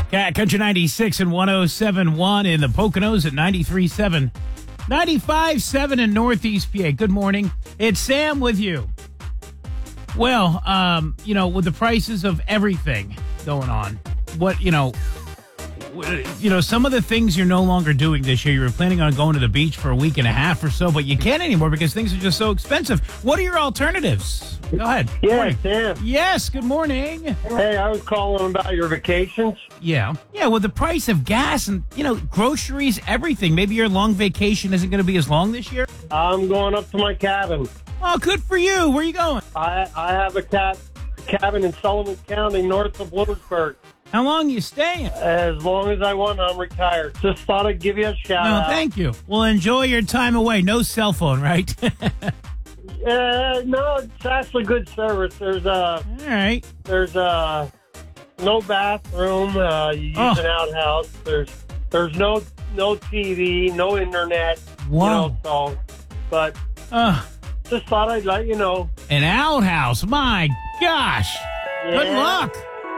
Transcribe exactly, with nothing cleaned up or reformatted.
Cat Country ninety-six and one oh seven point one in the Poconos at ninety-three point seven. ninety-five point seven in Northeast P A. Good morning. It's Sam with you. Well, um, you know, with the prices of everything going on, what, you know, you know, some of the things you're no longer doing this year. You were planning on going to the beach for a week and a half or so, but you can't anymore because things are just so expensive. What are your alternatives? Go ahead. Yeah, Sam. Yes, good morning. Hey, I was calling about your vacations. Yeah. Yeah, with the price of gas and, you know, groceries, everything. Maybe your long vacation isn't going to be as long this year? I'm going up to my cabin. Oh, good for you. Where are you going? I I have a cat, cabin in Sullivan County, north of Lewisburg. How long are you staying? As long as I want, I'm retired. Just thought I'd give you a shout No, out. thank you. Well, enjoy your time away. No cell phone, right? Uh, no, it's actually good service. There's a All right. there's a no bathroom. Uh, you use Oh. an outhouse. There's there's no no T V, no internet. Wow. You know, so, but Uh, just thought I'd let you know. an outhouse. My gosh. Good Yeah. luck.